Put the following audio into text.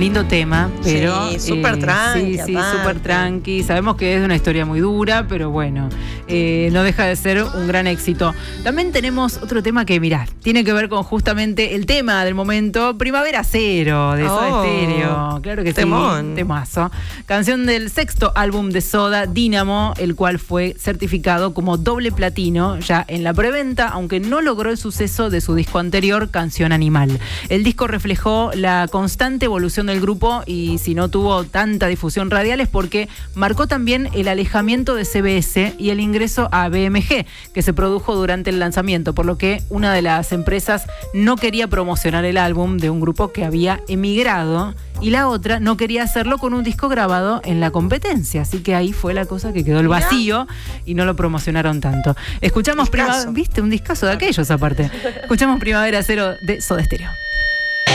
lindo tema, pero... Sí, súper tranqui. Sí, súper tranqui. Sabemos que es una historia muy dura, pero bueno, no deja de ser un gran éxito. También tenemos otro tema que, mirá, tiene que ver con justamente el tema del momento, Primavera Cero, de Soda Stereo. Claro que temón. Sí, temazo. Canción del sexto álbum de Soda, Dínamo, el cual fue certificado como doble platino ya en la preventa, aunque no logró el suceso de su disco anterior, Canción Animal. El disco reflejó la constante evolución del grupo y si no tuvo tanta difusión radial es porque marcó también el alejamiento de CBS y el ingreso a BMG, que se produjo durante el lanzamiento, por lo que una de las empresas no quería promocionar el álbum de un grupo que había emigrado y la otra no quería hacerlo con un disco grabado en la competencia. Así que ahí fue la cosa que quedó el vacío y no lo promocionaron tanto. Escuchamos Primavera, ¿viste? Un discazo de aquellos aparte. Escuchamos Primavera Cero de Soda Stereo.